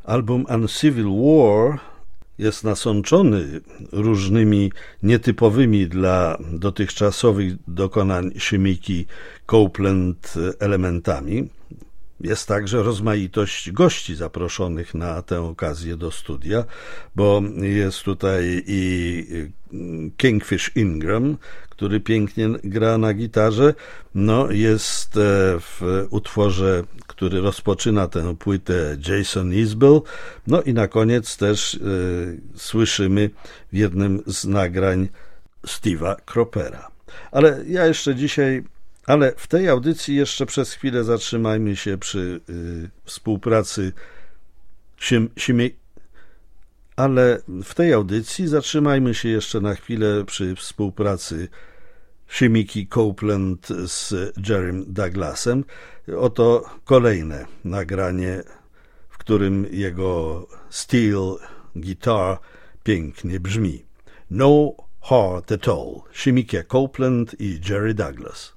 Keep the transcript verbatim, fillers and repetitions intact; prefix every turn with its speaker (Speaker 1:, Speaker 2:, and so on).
Speaker 1: Album Uncivil War jest nasączony różnymi nietypowymi dla dotychczasowych dokonań Shemiki Copeland elementami. Jest także rozmaitość gości zaproszonych na tę okazję do studia, bo jest tutaj i Kingfish Ingram, który pięknie gra na gitarze. No, jest w utworze, który rozpoczyna tę płytę, Jason Isbell. No i na koniec też y, słyszymy w jednym z nagrań Steve'a Cropera. Ale ja jeszcze dzisiaj Ale w tej audycji jeszcze przez chwilę zatrzymajmy się przy y, współpracy Shim, Shimi, ale w tej audycji zatrzymajmy się jeszcze na chwilę przy współpracy Shemiki Copeland z Jerrym Douglasem. Oto kolejne nagranie, w którym jego steel guitar pięknie brzmi. No Heart at All. Shemika Copeland i Jerry Douglas.